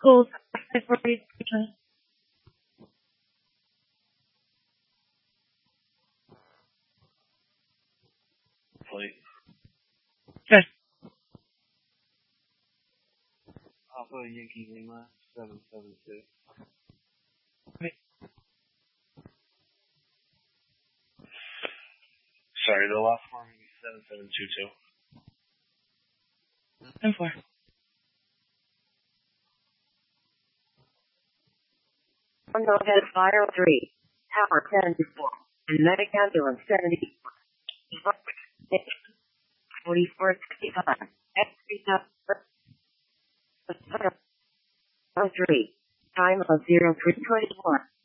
schools. Please. Good. Alpha Yankee Lima 772. Sorry, the last one is 7722. 10-4. Head Fire 3, Tower 10-4, and Medic Ambulance 70. 4465. X3 time of 0321.